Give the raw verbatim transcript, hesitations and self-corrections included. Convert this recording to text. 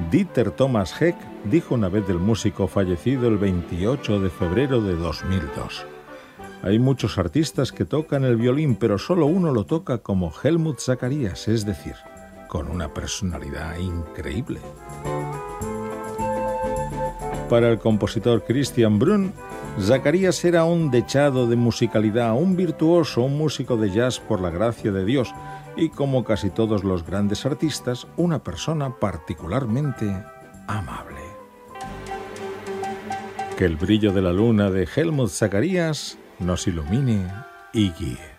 Dieter Thomas Heck dijo una vez del músico fallecido el veintiocho de febrero de dos mil dos: hay muchos artistas que tocan el violín, pero solo uno lo toca como Helmut Zacharias, es decir, con una personalidad increíble. Para el compositor Christian Brunn, Zacharias era un dechado de musicalidad, un virtuoso, un músico de jazz por la gracia de Dios y, como casi todos los grandes artistas, una persona particularmente amable. Que el brillo de la luna de Helmut Zacharias nos ilumine y guíe.